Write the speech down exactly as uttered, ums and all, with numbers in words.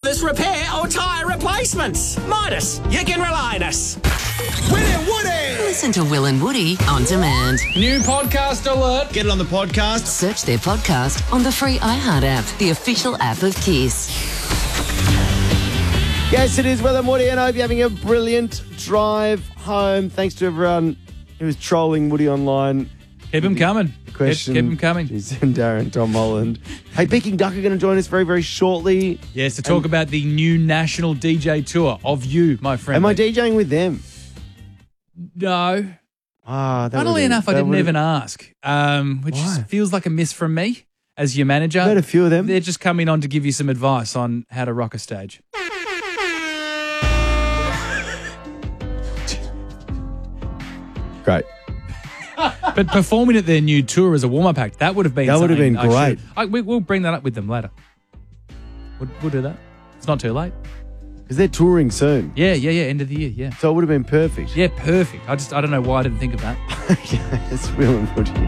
office repair or tyre replacements. Midas, you can rely on us. Will and Woody! Listen to Will and Woody on demand. New podcast alert. Get it on the podcast. Search their podcast on the free iHeart app, the official app of Kiss. Yes, it is Will and Woody, and I hope you're having a brilliant drive home. Thanks to everyone who was trolling Woody online. Keep them coming. Question. Keep them coming. Jeez, and Darren, Tom Holland. Hey, Peking Duck are going to join us very, very shortly. Yes, to talk and, about the new national D J tour of you, my friend. Am I DJing with them? No. Ah, that Funnily would've- enough, I that didn't would've- even ask, um, which Why? feels like a miss from me as your manager. I've heard a few of them. They're just coming on to give you some advice on how to rock a stage. Great. But performing at their new tour as a warm-up act, that would have been That would have something been I great. should- I, we, we'll bring that up with them later. We'll, we'll do that. It's not too late. Because they're touring soon. Yeah, yeah, yeah. End of the year, yeah. So it would have been perfect. Yeah, perfect. I just, I don't know why I didn't think of that. Yeah, it's Will and Woody.